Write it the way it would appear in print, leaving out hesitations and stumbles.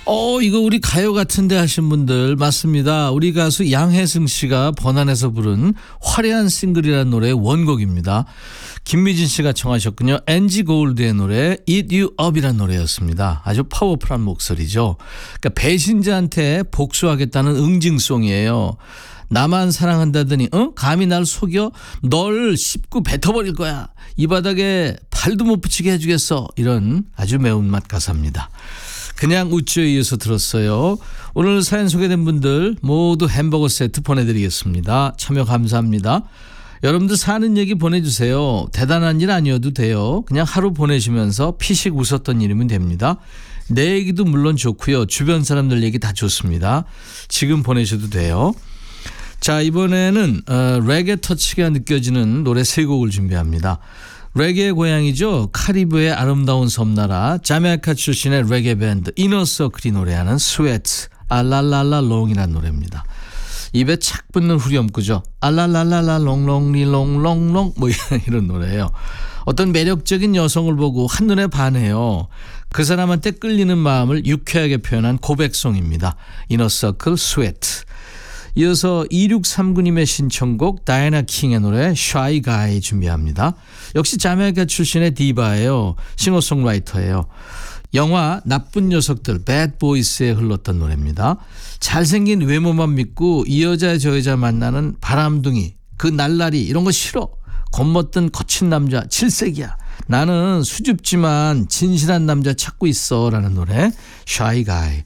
이거 우리 가요 같은데 하신 분들 맞습니다. 우리 가수 양혜승 씨가 번안해서 부른 화려한 싱글이라는 노래의 원곡입니다. 김미진 씨가 청하셨군요. NG 골드의 노래 Eat You Up이라는 노래였습니다. 아주 파워풀한 목소리죠. 그러니까 배신자한테 복수하겠다는 응징송이에요. 나만 사랑한다더니 감히 날 속여? 널 씹고 뱉어버릴 거야. 이 바닥에 발도 못 붙이게 해주겠어. 이런 아주 매운맛 가사입니다. 그냥 우쭈에 이어서 들었어요. 오늘 사연 소개된 분들 모두 햄버거 세트 보내드리겠습니다. 참여 감사합니다. 여러분들 사는 얘기 보내주세요. 대단한 일 아니어도 돼요. 그냥 하루 보내시면서 피식 웃었던 일이면 됩니다. 내 얘기도 물론 좋고요. 주변 사람들 얘기 다 좋습니다. 지금 보내셔도 돼요. 자, 이번에는 레게 터치가 느껴지는 노래 세 곡을 준비합니다. 레게의 고향이죠. 카리브의 아름다운 섬나라 자메이카 출신의 레게 밴드 이너서클이 노래하는 스웨트 알랄랄라 롱이라는 노래입니다. 입에 착 붙는 후렴구죠. 알랄랄랄라 롱롱리 롱롱롱 뭐 이런 노래예요. 어떤 매력적인 여성을 보고 한눈에 반해요. 그 사람한테 끌리는 마음을 유쾌하게 표현한 고백송입니다. 이너서클 스웨트. 이어서 2639님의 신청곡 다이애나 킹의 노래 Shy Guy 준비합니다. 역시 자메이카 출신의 디바예요. 싱어송라이터예요. 영화 나쁜 녀석들 Bad Boys에 흘렀던 노래입니다. 잘생긴 외모만 믿고 이 여자 저 여자 만나는 바람둥이 그 날라리 이런 거 싫어. 겁먹던 거친 남자 질색이야. 나는 수줍지만 진실한 남자 찾고 있어 라는 노래 Shy Guy.